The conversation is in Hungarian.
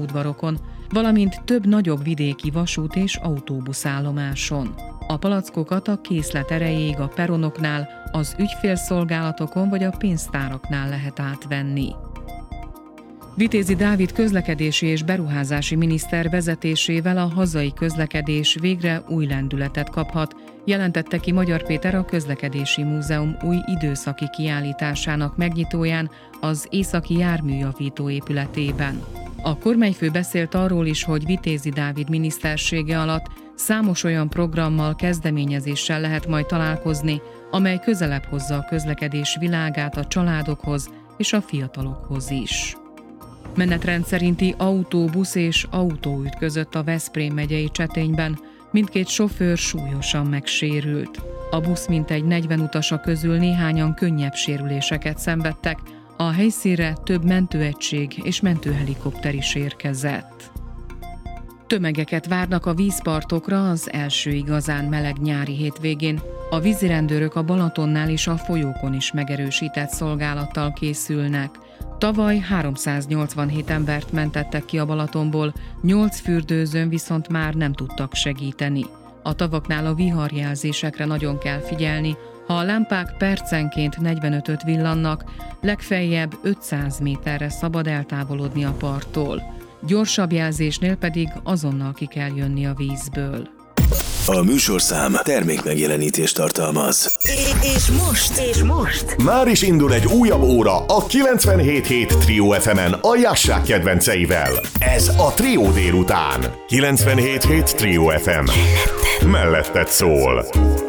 pályaudvarokon, valamint több nagyobb vidéki vasút- és autóbuszállomáson. A palackokat a készlet erejéig a peronoknál, az ügyfélszolgálatokon vagy a pénztáraknál lehet átvenni. Vitézi Dávid közlekedési és beruházási miniszter vezetésével a hazai közlekedés végre új lendületet kaphat, jelentette ki Magyar Péter a Közlekedési Múzeum új időszaki kiállításának megnyitóján az Északi Járműjavító épületében. A kormányfő beszélt arról is, hogy Vitézi Dávid minisztersége alatt számos olyan programmal, kezdeményezéssel lehet majd találkozni, amely közelebb hozza a közlekedés világát a családokhoz és a fiatalokhoz is. Menetrend szerinti autóbusz és autó ütközött a Veszprém megyei Csetényben, mindkét sofőr súlyosan megsérült. A busz mintegy 40 utasa közül néhányan könnyebb sérüléseket szenvedtek, a helyszínre több mentőegység és mentőhelikopter is érkezett. Tömegeket várnak a vízpartokra az első igazán meleg nyári hétvégén. A vízirendőrök a Balatonnál és a folyókon is megerősített szolgálattal készülnek. Tavaly 387 embert mentettek ki a Balatonból, 8 fürdőzőn viszont már nem tudtak segíteni. A tavaknál a viharjelzésekre nagyon kell figyelni, ha a lámpák percenként 45-öt villannak, legfeljebb 500 méterre szabad eltávolodni a parttól. Gyorsabb jelzésnél pedig azonnal ki kell jönni a vízből. A műsorszám termékmegjelenítést tartalmaz. És most? Már is indul egy újabb óra a 97.7 Trio FM-en a Jassák kedvenceivel. Ez a Trio délután. 97.7 Trio FM. Melletted szól.